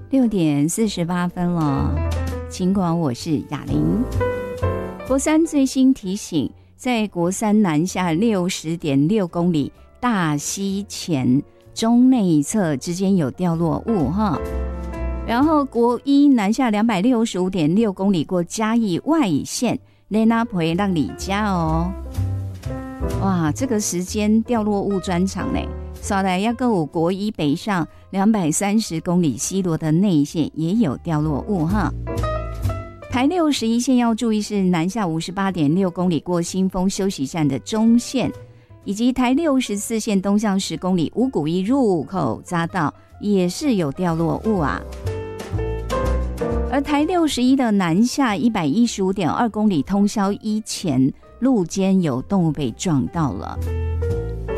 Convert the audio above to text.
6:48了，尽管我是雅玲。国三最新提醒，在国三南下60.6公里大溪前中内侧之间有掉落物哈。然后国一南下265.6公里过嘉义外线内那培让里家哦。哇，这个时间掉落物专场呢，稍来要跟我国一北上230公里西螺的内线也有掉落物哈。台61线要注意是南下58.6公里过新丰休息站的中线，以及台64线东向10公里五股一入口匝道也是有掉落物啊。而台61的南下115.2公里通霄一前路肩有动物被撞到了。